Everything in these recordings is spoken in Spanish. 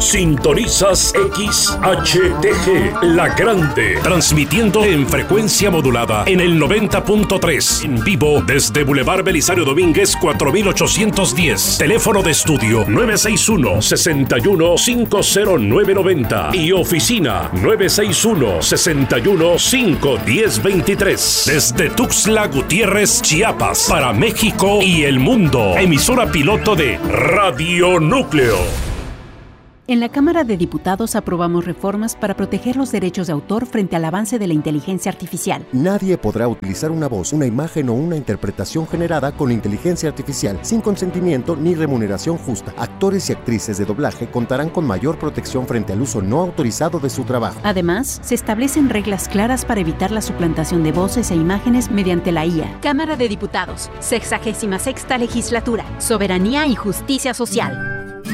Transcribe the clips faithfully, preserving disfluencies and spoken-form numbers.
Sintonizas X H T G, La Grande, transmitiendo en frecuencia modulada en el noventa punto tres, en vivo desde Boulevard Belisario Domínguez cuatro mil ochocientos diez. Teléfono de estudio nueve seis uno, seis uno, cinco cero nueve nueve cero y oficina nueve seis uno, seis uno, cinco uno cero dos tres. Desde Tuxtla Gutiérrez, Chiapas, para México y el mundo. Emisora piloto de Radio Núcleo. En la Cámara de Diputados aprobamos reformas para proteger los derechos de autor frente al avance de la inteligencia artificial. Nadie podrá utilizar una voz, una imagen o una interpretación generada con inteligencia artificial sin consentimiento ni remuneración justa. Actores y actrices de doblaje contarán con mayor protección frente al uso no autorizado de su trabajo. Además, se establecen reglas claras para evitar la suplantación de voces e imágenes mediante la I A. Cámara de Diputados, sexagésima sexta legislatura, soberanía y justicia social.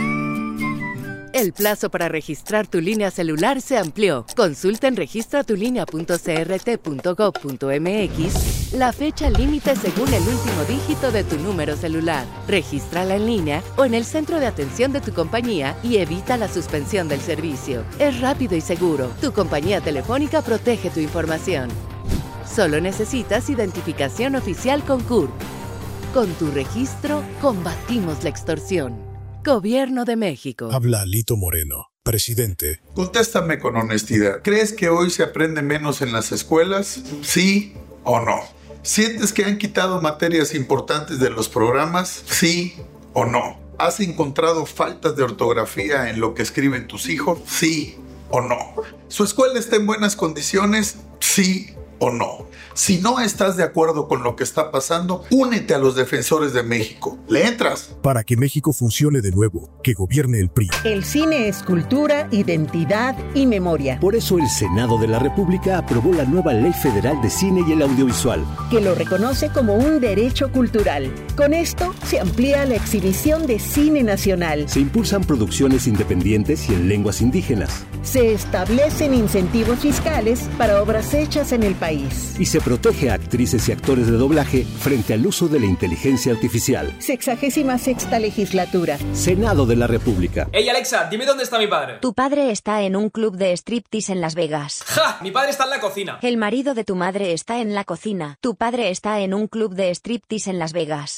El plazo para registrar tu línea celular se amplió. Consulta en registra tu línea punto c r t punto gov punto m x la fecha límite según el último dígito de tu número celular. Regístrala en línea o en el centro de atención de tu compañía y evita la suspensión del servicio. Es rápido y seguro. Tu compañía telefónica protege tu información. Solo necesitas identificación oficial con C U R P. Con tu registro, combatimos la extorsión. Gobierno de México. Habla Lito Moreno, presidente. Contéstame con honestidad. ¿Crees que hoy se aprende menos en las escuelas? ¿Sí o no? ¿Sientes que han quitado materias importantes de los programas? ¿Sí o no? ¿Has encontrado faltas de ortografía en lo que escriben tus hijos? ¿Sí o no? ¿Su escuela está en buenas condiciones? ¿Sí o no? Si no estás de acuerdo con lo que está pasando, únete a los defensores de México. ¿Le entras? Para que México funcione de nuevo, que gobierne el P R I. El cine es cultura, identidad y memoria. Por eso el Senado de la República aprobó la nueva Ley Federal de Cine y el Audiovisual, que lo reconoce como un derecho cultural. Con esto se amplía la exhibición de cine nacional. Se impulsan producciones independientes y en lenguas indígenas. Se establecen incentivos fiscales para obras hechas en el país. Y se protege a actrices y actores de doblaje frente al uso de la inteligencia artificial. Sexagésima sexta legislatura. Senado de la República. Ey, Alexa, dime dónde está mi padre. Tu padre está en un club de striptease en Las Vegas. ¡Ja! Mi padre está en la cocina. El marido de tu madre está en la cocina. Tu padre está en un club de striptease en Las Vegas.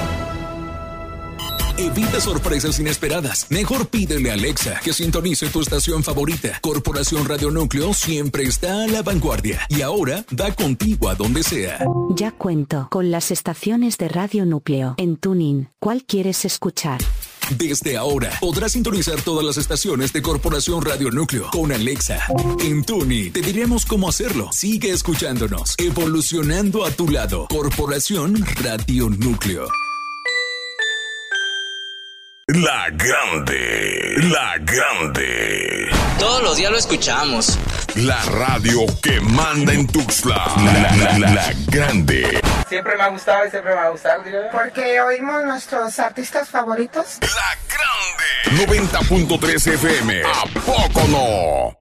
Evita sorpresas inesperadas. Mejor pídele a Alexa que sintonice tu estación favorita. Corporación Radio Núcleo siempre está a la vanguardia y ahora da contigo a donde sea. Ya cuento con las estaciones de Radio Núcleo. En TuneIn, ¿cuál quieres escuchar? Desde ahora podrás sintonizar todas las estaciones de Corporación Radio Núcleo con Alexa. En TuneIn te diremos cómo hacerlo. Sigue escuchándonos, evolucionando a tu lado. Corporación Radio Núcleo. La Grande, La Grande. Todos los días lo escuchamos. La radio que manda en Tuxtla. La, la, la, la Grande. Siempre me ha gustado y siempre me va a gustar, digo. Porque oímos nuestros artistas favoritos. La Grande. noventa punto tres F M. ¿A poco no?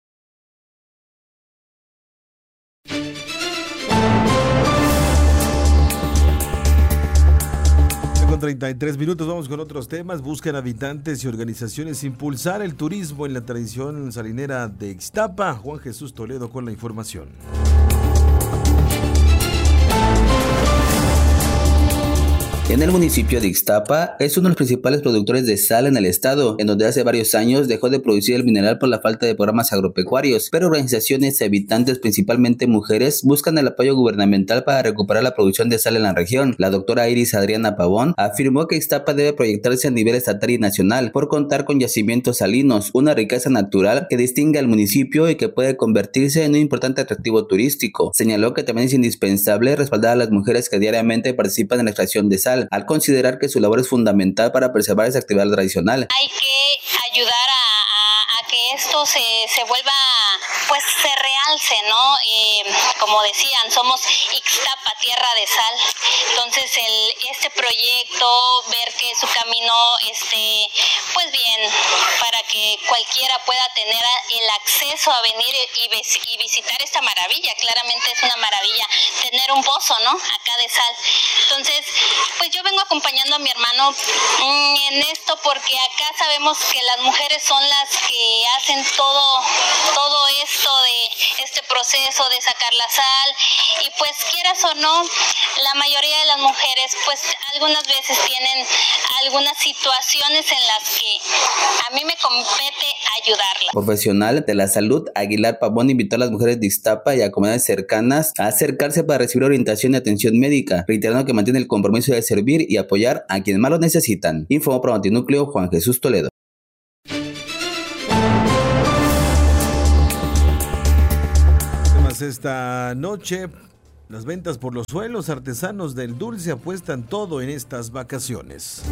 Con treinta y tres minutos vamos con otros temas. Buscan habitantes y organizaciones impulsar el turismo en la tradición salinera de Ixtapa. Juan Jesús Toledo con la información. En el municipio de Ixtapa es uno de los principales productores de sal en el estado, en donde hace varios años dejó de producir el mineral por la falta de programas agropecuarios, pero organizaciones y habitantes, principalmente mujeres, buscan el apoyo gubernamental para recuperar la producción de sal en la región. La doctora Iris Adriana Pavón afirmó que Ixtapa debe proyectarse a nivel estatal y nacional por contar con yacimientos salinos, una riqueza natural que distingue al municipio y que puede convertirse en un importante atractivo turístico. Señaló que también es indispensable respaldar a las mujeres que diariamente participan en la extracción de sal, al considerar que su labor es fundamental para preservar esa actividad tradicional. Hay que ayudar a, a, a que esto se, se vuelva, pues se realce, ¿no? Eh, como decían, somos Ixtapa, tierra de sal. Entonces el, este proyecto, ver que su camino esté, pues bien, para que que cualquiera pueda tener el acceso a venir y, y visitar esta maravilla. Claramente es una maravilla tener un pozo, ¿no? Acá de sal. Entonces, pues yo vengo acompañando a mi hermano mmm, en esto porque acá sabemos que las mujeres son las que hacen todo, todo esto de este proceso de sacar la sal y pues quieras o no, la mayoría de las mujeres pues algunas veces tienen algunas situaciones en las que a mí me compete ayudarlas. Profesional de la salud, Aguilar Pavón invitó a las mujeres de Ixtapa y a comunidades cercanas a acercarse para recibir orientación y atención médica, reiterando que mantiene el compromiso de servir y apoyar a quienes más lo necesitan. Informó para Notinúcleo Juan Jesús Toledo. Esta noche, las ventas por los suelos, artesanos del dulce apuestan todo en estas vacaciones.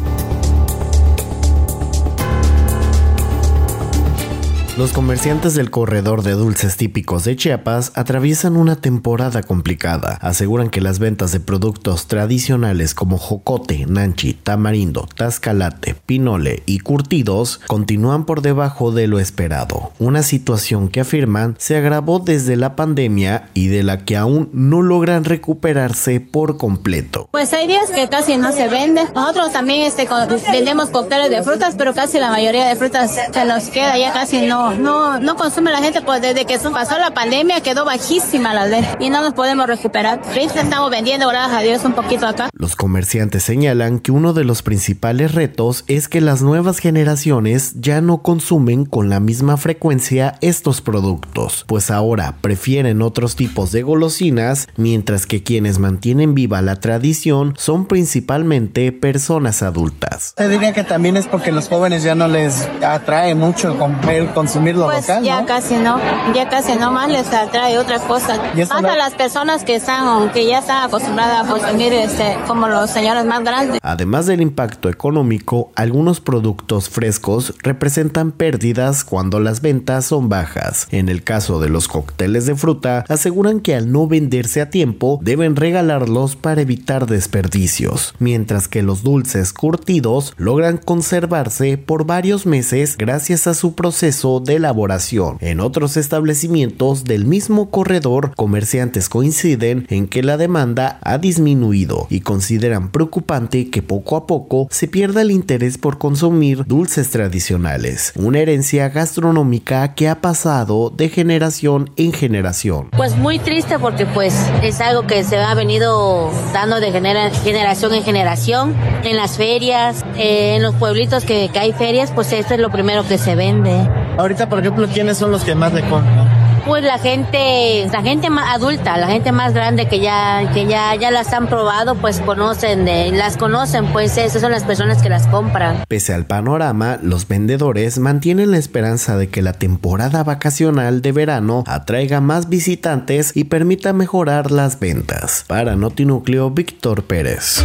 Los comerciantes del corredor de dulces típicos de Chiapas atraviesan una temporada complicada. Aseguran que las ventas de productos tradicionales como jocote, nanchi, tamarindo, tascalate, pinole y curtidos continúan por debajo de lo esperado. Una situación que afirman se agravó desde la pandemia y de la que aún no logran recuperarse por completo. Pues hay días que casi no se vende. Nosotros también este, vendemos cócteles de frutas, pero casi la mayoría de frutas se nos queda, ya casi no No, no consume la gente, pues desde que pasó la pandemia quedó bajísima la ley y no nos podemos recuperar. Ahorita estamos vendiendo, gracias a Dios, un poquito acá. Los comerciantes señalan que uno de los principales retos es que las nuevas generaciones ya no consumen con la misma frecuencia estos productos, pues ahora prefieren otros tipos de golosinas, mientras que quienes mantienen viva la tradición son principalmente personas adultas. Te diría que también es porque los jóvenes ya no les atrae mucho comer, consumir lo pues local, ya ¿no? casi no, ya casi no más les atrae otra cosa. Más a las personas que están, que ya están acostumbradas a consumir este, como los señores más grandes. Además del impacto económico, algunos productos frescos representan pérdidas cuando las ventas son bajas. En el caso de los cócteles de fruta, aseguran que al no venderse a tiempo, deben regalarlos para evitar desperdicios, mientras que los dulces curtidos logran conservarse por varios meses gracias a su proceso de elaboración. En otros establecimientos del mismo corredor, comerciantes coinciden en que la demanda ha disminuido y consideran preocupante que poco a poco se pierda el interés por consumir dulces tradicionales, una herencia gastronómica que ha pasado de generación en generación. Pues muy triste porque pues es algo que se ha venido dando de genera- generación en generación, en las ferias, eh, en los pueblitos que, que hay ferias, pues esto es lo primero que se vende. Ahorita, por ejemplo, ¿quiénes son los que más le compran? Pues la gente, la gente más adulta, la gente más grande que ya, que ya, ya las han probado, pues conocen, de, las conocen, pues esas son las personas que las compran. Pese al panorama, los vendedores mantienen la esperanza de que la temporada vacacional de verano atraiga más visitantes y permita mejorar las ventas. Para Notinúcleo, Víctor Pérez.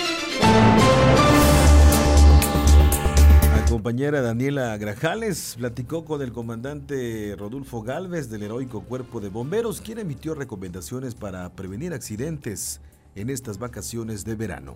Compañera Daniela Grajales platicó con el comandante Rodolfo Gálvez del heroico Cuerpo de Bomberos, quien emitió recomendaciones para prevenir accidentes en estas vacaciones de verano.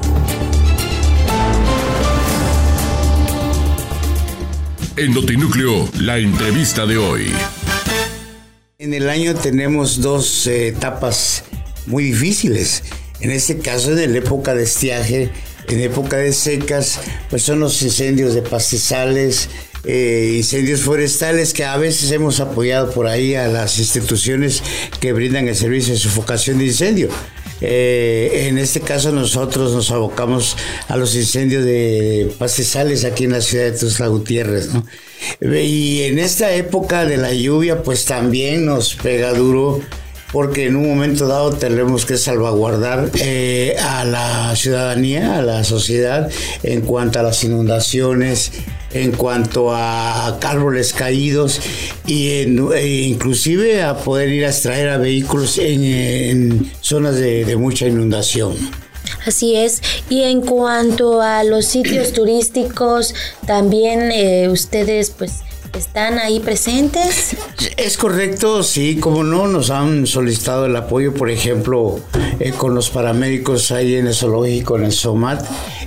En Notinúcleo, la entrevista de hoy. En el año tenemos dos eh, etapas muy difíciles. En este caso, en la época de estiaje, en época de secas, pues son los incendios de pastizales, eh, incendios forestales, que a veces hemos apoyado por ahí a las instituciones que brindan el servicio de sofocación de incendio. Eh, en este caso nosotros nos abocamos a los incendios de pastizales aquí en la ciudad de Tuxtla Gutiérrez, ¿no? Y en esta época de la lluvia pues también nos pega duro, porque en un momento dado tenemos que salvaguardar eh, a la ciudadanía, a la sociedad, en cuanto a las inundaciones, en cuanto a árboles caídos y en, e inclusive a poder ir a extraer a vehículos en, en zonas de, de mucha inundación. Así es. Y en cuanto a los sitios turísticos, también eh, ustedes pues ¿están ahí presentes? Es correcto, sí, como no, nos han solicitado el apoyo, por ejemplo, eh, con los paramédicos ahí en el zoológico, en el SOMAT,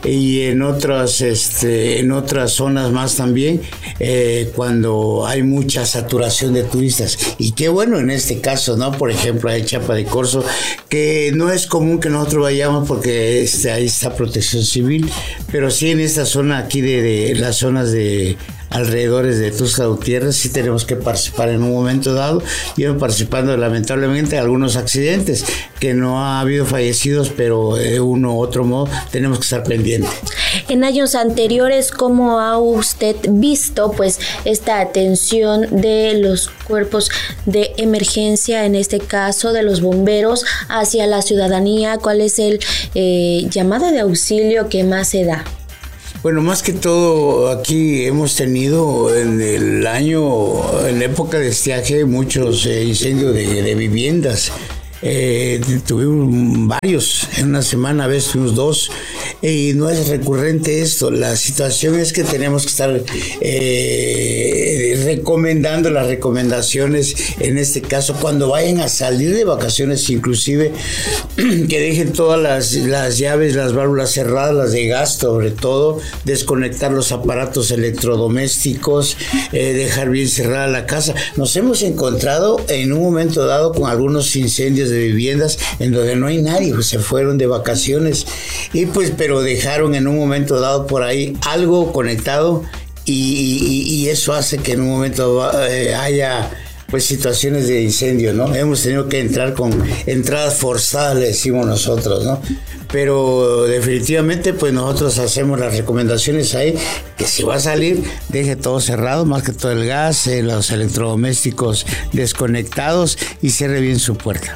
y en otras, este, en otras zonas más también, eh, cuando hay mucha saturación de turistas. Y qué bueno en este caso, ¿no? Por ejemplo, hay Chiapa de Corzo, que no es común que nosotros vayamos porque este, ahí está Protección Civil, pero sí en esta zona aquí de, de las zonas de alrededores de Tuxtla Gutiérrez sí tenemos que participar en un momento dado. Llevan participando lamentablemente algunos accidentes, que no ha habido fallecidos, pero de uno u otro modo tenemos que estar pendientes. En años anteriores, ¿cómo ha usted visto pues esta atención de los cuerpos de emergencia, en este caso de los bomberos, hacia la ciudadanía? ¿Cuál es el eh, llamado de auxilio que más se da? Bueno, más que todo aquí hemos tenido en el año, en la época de estiaje, muchos eh, incendios de, de viviendas. Eh, tuvimos varios, en una semana a veces tuvimos dos, y no es recurrente esto. La situación es que tenemos que estar eh, recomendando las recomendaciones, en este caso cuando vayan a salir de vacaciones, inclusive que dejen todas las, las llaves, las válvulas cerradas, las de gas sobre todo, desconectar los aparatos electrodomésticos, eh, dejar bien cerrada la casa. Nos hemos encontrado en un momento dado con algunos incendios de viviendas en donde no hay nadie, pues se fueron de vacaciones y pues pero dejaron en un momento dado por ahí algo conectado y, y, y eso hace que en un momento eh, haya pues situaciones de incendio, ¿no? Hemos tenido que entrar con entradas forzadas, le decimos nosotros, ¿no? Pero definitivamente pues nosotros hacemos las recomendaciones ahí, que si va a salir, deje todo cerrado, más que todo el gas, eh, los electrodomésticos desconectados y cierre bien su puerta.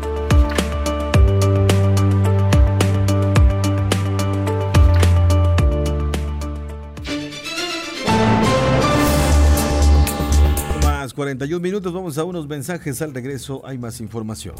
cuarenta y un minutos, vamos a unos mensajes. Al regreso hay más información.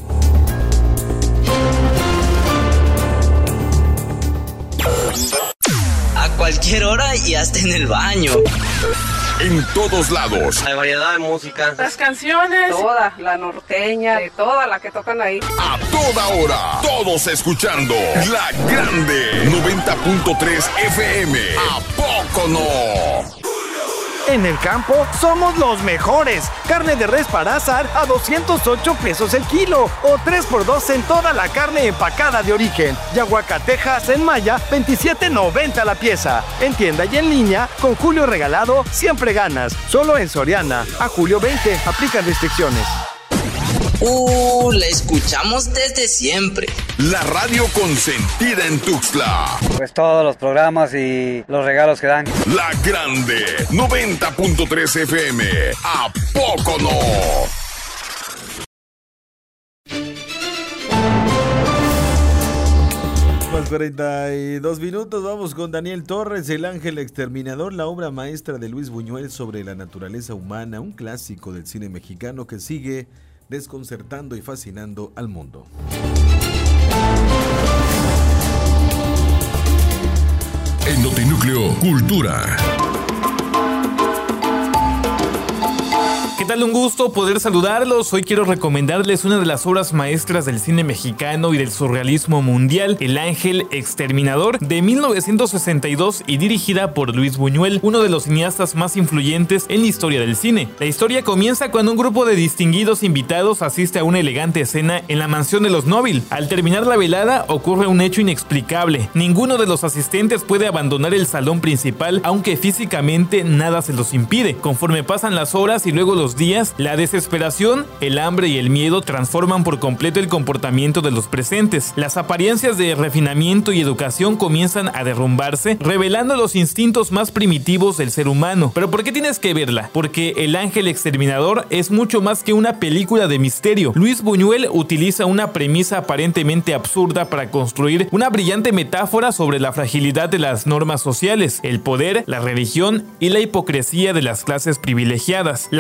A cualquier hora y hasta en el baño. En todos lados. Hay variedad de música. Las canciones. Toda, la norteña, de toda la que tocan ahí. A toda hora. Todos escuchando. La Grande. noventa punto tres F M. ¿A poco no? En el campo somos los mejores. Carne de res para asar a doscientos ocho pesos el kilo o tres por dos en toda la carne empacada de origen. Y aguacatejas en Maya, veintisiete noventa la pieza. En tienda y en línea, con Julio regalado, siempre ganas. Solo en Soriana. A julio veinte, aplican restricciones. Uh, la escuchamos desde siempre. La radio consentida en Tuxtla. Pues todos los programas y los regalos que dan. La Grande, noventa punto tres F M. ¿A poco no? Más cuarenta y dos minutos, vamos con Daniel Torres, El Ángel Exterminador, la obra maestra de Luis Buñuel sobre la naturaleza humana, un clásico del cine mexicano que sigue desconcertando y fascinando al mundo. En Notinúcleo, Cultura. ¿Qué tal? Un gusto poder saludarlos. Hoy quiero recomendarles una de las obras maestras del cine mexicano y del surrealismo mundial, El Ángel Exterminador, de mil novecientos sesenta y dos y dirigida por Luis Buñuel, uno de los cineastas más influyentes en la historia del cine. La historia comienza cuando un grupo de distinguidos invitados asiste a una elegante cena en la mansión de los Nóbil. Al terminar la velada ocurre un hecho inexplicable. Ninguno de los asistentes puede abandonar el salón principal, aunque físicamente nada se los impide. Conforme pasan las horas y luego los días, la desesperación, el hambre y el miedo transforman por completo el comportamiento de los presentes. Las apariencias de refinamiento y educación comienzan a derrumbarse, revelando los instintos más primitivos del ser humano. ¿Pero por qué tienes que verla? Porque El Ángel Exterminador es mucho más que una película de misterio. Luis Buñuel utiliza una premisa aparentemente absurda para construir una brillante metáfora sobre la fragilidad de las normas sociales, el poder, la religión y la hipocresía de las clases privilegiadas. La película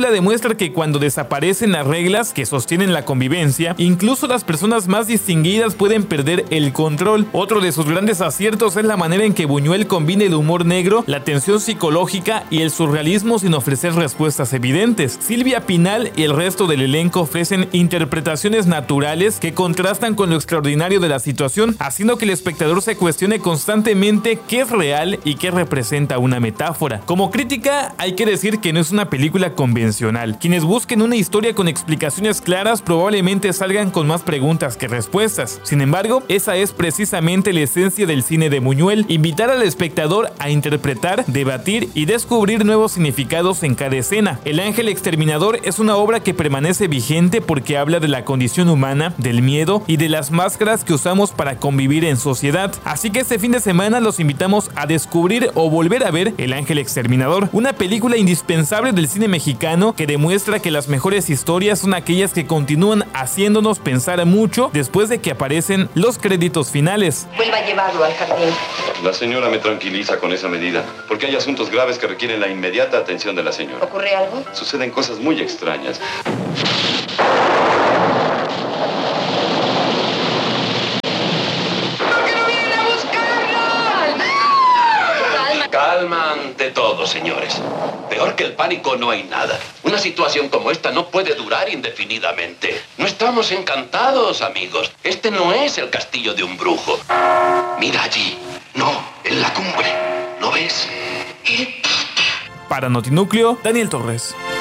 cinta demuestra que cuando desaparecen las reglas que sostienen la convivencia, incluso las personas más distinguidas pueden perder el control. Otro de sus grandes aciertos es la manera en que Buñuel combina el humor negro, la tensión psicológica y el surrealismo sin ofrecer respuestas evidentes. Silvia Pinal y el resto del elenco ofrecen interpretaciones naturales que contrastan con lo extraordinario de la situación, haciendo que el espectador se cuestione constantemente qué es real y qué representa una metáfora. Como crítica, hay que decir que no es una película convencional. Quienes busquen una historia con explicaciones claras probablemente salgan con más preguntas que respuestas. Sin embargo, esa es precisamente la esencia del cine de Buñuel: invitar al espectador a interpretar, debatir y descubrir nuevos significados en cada escena. El Ángel Exterminador es una obra que permanece vigente porque habla de la condición humana, del miedo y de las máscaras que usamos para convivir en sociedad. Así que este fin de semana los invitamos a descubrir o volver a ver El Ángel Exterminador, una película indispensable del cine mexicano que demuestra que las mejores historias son aquellas que continúan haciéndonos pensar mucho después de que aparecen los créditos finales. Vuelva a llevarlo al jardín. La señora me tranquiliza con esa medida, porque hay asuntos graves que requieren la inmediata atención de la señora. ¿Ocurre algo? Suceden cosas muy extrañas. Calma ante todo, señores. Peor que el pánico no hay nada. Una situación como esta no puede durar indefinidamente. No estamos encantados, amigos. Este no es el castillo de un brujo. Mira allí. No, en la cumbre. ¿Lo ves? Para Notinúcleo, Daniel Torres.